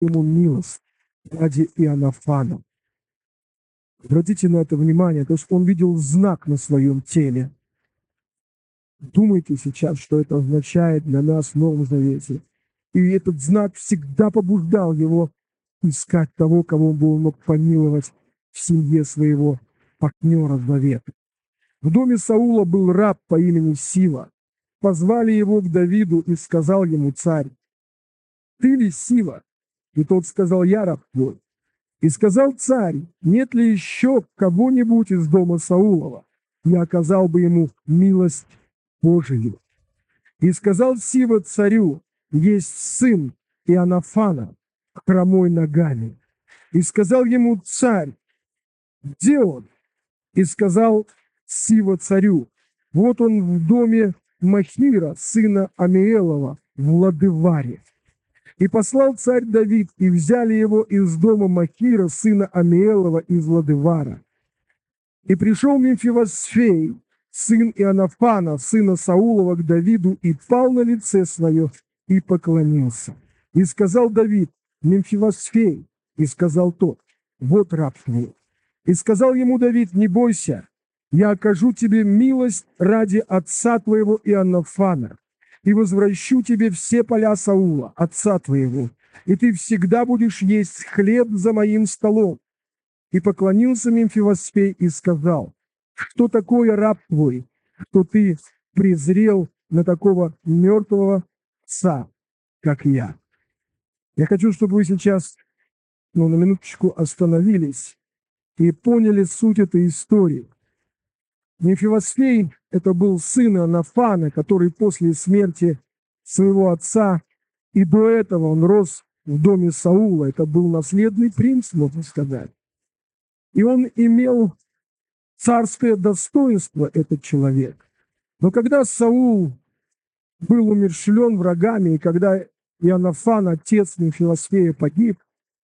ему милость ради Иоаннафана. Обратите на это внимание, то есть он видел знак на своем теле. Думайте сейчас, что это означает для нас в Новом Завете. И этот знак всегда побуждал его искать того, кого он мог помиловать в семье своего партнера завета. В доме Саула был раб по имени Сива. Позвали его к Давиду, и сказал ему царь: «Ты ли Сива?» И тот сказал: «Я раб твой». И сказал царь: «Нет ли еще кого-нибудь из дома Саулова? Я оказал бы ему милость Божию». И сказал Сива царю: «Есть сын Иоаннафана, хромой ногами». И сказал ему царь: «Где он?» И сказал Сива царю: «Вот он в доме Махира, сына Амиэлова, в Лодеваре». И послал царь Давид, и взяли его из дома Махира, сына Амиэлова, из Лодевара. И пришел Мемфивосфей, сын Иоаннафана, сына Саулова, к Давиду, и пал на лице свое, и поклонился. И сказал Давид: «Мемфивосфей». И сказал тот: «Вот раб твой». И сказал ему Давид: «Не бойся, я окажу тебе милость ради отца твоего Иоаннафана, и возвращу тебе все поля Саула, отца твоего, и ты всегда будешь есть хлеб за моим столом». И поклонился Мемфивосфей и сказал: «Что такое раб твой, что ты презрел на такого мертвого отца, как я?» Я хочу, чтобы вы сейчас, на минуточку остановились и поняли суть этой истории. Мемфивосфей – это был сын Иоаннафана, который после смерти своего отца, и до этого он рос в доме Саула. Это был наследный принц, можно сказать. И он имел царское достоинство, этот человек. Но когда Саул был умерщвлен врагами, и когда Иоаннафан, отец Мемфивосфея, погиб,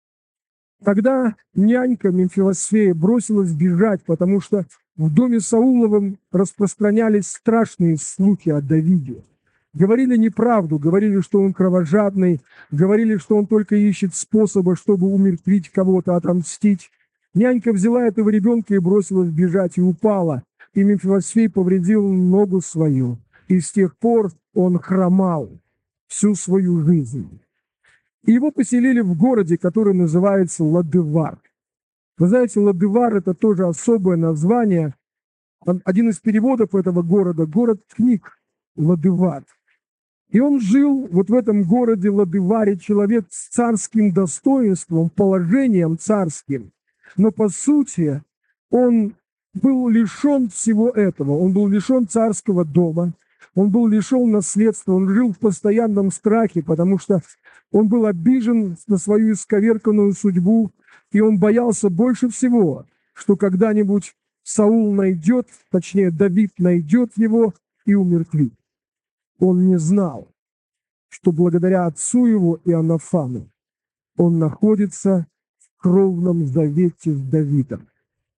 тогда нянька Мемфивосфея бросилась бежать, потому что в доме Сауловом распространялись страшные слухи о Давиде. Говорили неправду, говорили, что он кровожадный, говорили, что он только ищет способа, чтобы умертвить кого-то, отомстить. Нянька взяла этого ребенка и бросилась бежать, и упала. И Мемфивосфей повредил ногу свою. И с тех пор он хромал всю свою жизнь. И его поселили в городе, который называется Лодевар. Вы знаете, Лодевар – это тоже особое название. Один из переводов этого города – город книг Лодевар. И он жил вот в этом городе Лодеваре, человек с царским достоинством, положением царским. Но по сути он был лишен всего этого. Он был лишен царского дома, он был лишен наследства, он жил в постоянном страхе, потому что он был обижен на свою исковерканную судьбу, и он боялся больше всего, что когда-нибудь Саул найдет, точнее Давид найдет его и умертвит. Он не знал, что благодаря отцу его Иоаннафану он находится в кровном завете с Давидом.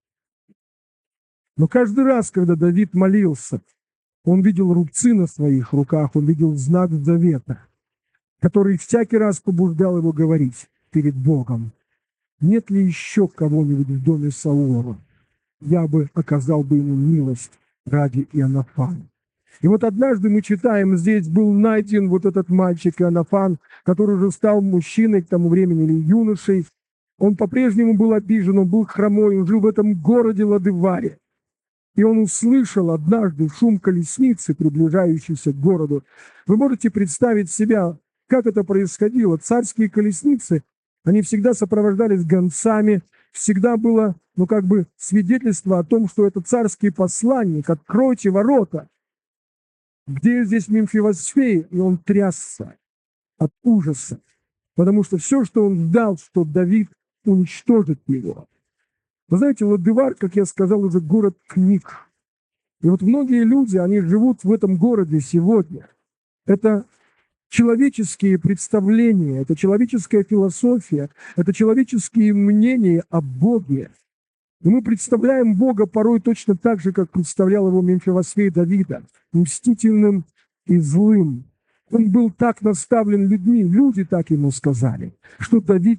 Но каждый раз, когда Давид молился, он видел рубцы на своих руках, он видел знак завета, который всякий раз побуждал его говорить перед Богом: «Нет ли еще кого-нибудь в доме Саулова? Я бы оказал бы ему милость ради Иоаннафана». И вот однажды мы читаем, здесь был найден вот этот мальчик Иоаннафан, который уже стал мужчиной к тому времени или юношей. Он по-прежнему был обижен, он был хромой, он жил в этом городе Лодеваре. И он услышал однажды шум колесницы, приближающейся к городу. Вы можете представить себя, как это происходило? Царские колесницы, они всегда сопровождались гонцами, всегда было, свидетельство о том, что это царский посланник: «Откройте ворота». Где здесь Мемфивосфей? И он трясся от ужаса, потому что все, что он ждал, что Давид уничтожит его. Вы знаете, Лодевар, как я сказал, уже город книг. И вот многие люди, они живут в этом городе сегодня. Это человеческие представления, это человеческая философия, это человеческие мнения о Боге. И мы представляем Бога порой точно так же, как представлял его Мемфивосфей Давида, мстительным и злым. Он был так наставлен людьми, люди так ему сказали, что Давид